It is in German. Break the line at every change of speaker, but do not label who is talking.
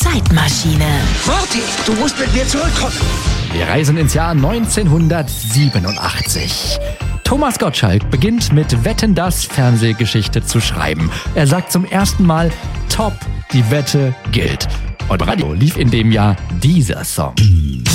Zeitmaschine.
Morty, du musst mit mir zurückkommen.
Wir reisen ins Jahr 1987. Thomas Gottschalk beginnt mit Wetten, dass Fernsehgeschichte zu schreiben. Er sagt zum ersten Mal, top, die Wette gilt. Und im Radio lief in dem Jahr dieser Song.